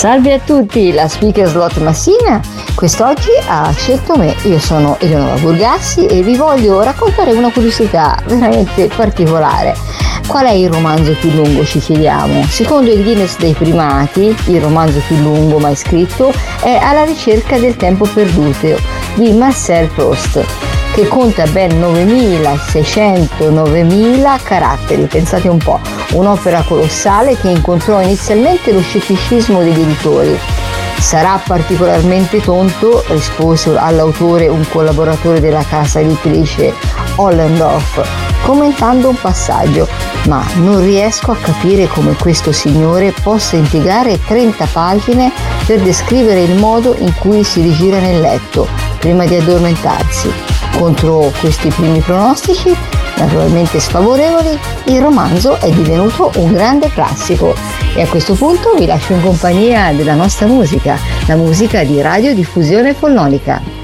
Salve a tutti, la speaker slot Massina quest'oggi ha scelto me. Io sono Eleonora Burgassi e vi voglio raccontare una curiosità veramente particolare. Qual è il romanzo più lungo, ci chiediamo? Secondo il Guinness dei primati, il romanzo più lungo mai scritto è Alla ricerca del tempo perduto di Marcel Proust, che conta ben 9.609.000 caratteri, pensate un po', un'opera colossale che incontrò inizialmente lo scetticismo degli editori. Sarà particolarmente tonto, rispose all'autore un collaboratore della casa editrice Ollendorff, commentando un passaggio, ma non riesco a capire come questo signore possa impiegare 30 pagine per descrivere il modo in cui si rigira nel letto prima di addormentarsi. Contro questi primi pronostici, naturalmente sfavorevoli, il romanzo è divenuto un grande classico. E a questo punto vi lascio in compagnia della nostra musica, la musica di Radiodiffusione Follonica.